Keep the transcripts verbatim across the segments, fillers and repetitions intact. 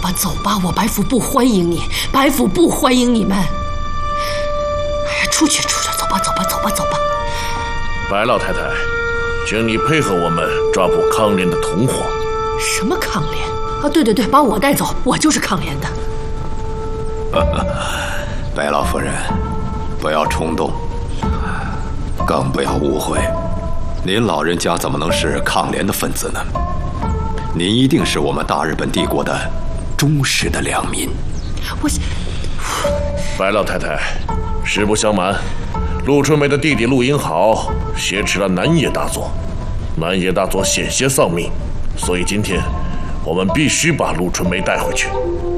吧，走吧，我白府不欢迎你，白府不欢迎你们。哎呀，出去，出去，走吧，走吧，走吧，走吧。 白老太太，请你配合我们抓捕康廉的同伙。 什么康廉？啊，对对对，把我带走，我就是康廉的。 白老夫人，不要冲动，更不要误会，您老人家怎么能是抗联的分子呢？您一定是我们大日本帝国的忠实的良民。 我， 白老太太，实不相瞒，陆春梅的弟弟陆英豪挟持了南野大佐，南野大佐险些丧命，所以今天我们必须把陆春梅带回去。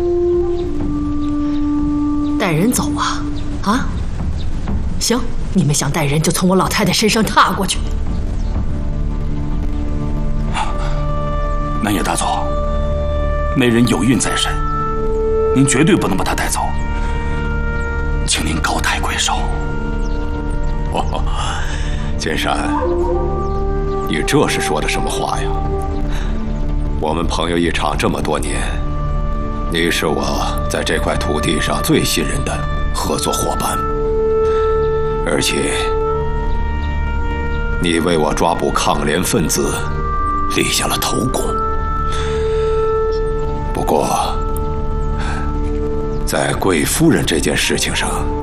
带人走啊？啊？行，你们想带人就从我老太太身上踏过去。 南野大佐，那人有孕在身，您绝对不能把他带走，请您高抬贵手。 哦，金山，你这是说的什么话呀？我们朋友一场这么多年，你是我在这块土地上最信任的合作伙伴，而且你为我抓捕抗联分子立下了头功。不过，在贵夫人这件事情上，